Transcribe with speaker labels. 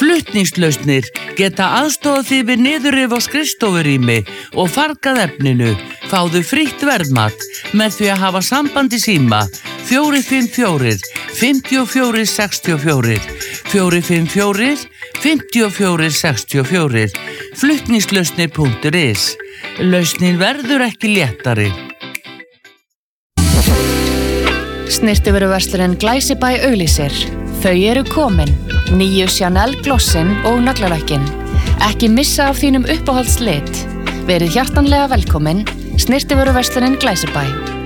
Speaker 1: Flutningslausnir geta aðstofað þig við niðurrif á skrifstofurými og fargað efninu. Fáðu frítt verðmat með því að hafa samband í síma 454 54 64 454 54 64 flutningslausnir.is. Lausnin verður ekki léttari.
Speaker 2: Snyrtivöruverslurinn Glæsibæ auglýsir. Þau eru komin. Nýju Chanel glossin og naglalakkin. Ekki missa af þínum uppáhaldslit. Verið hjartanlega velkomin. Snyrtivöruverslurinn Glæsibæ.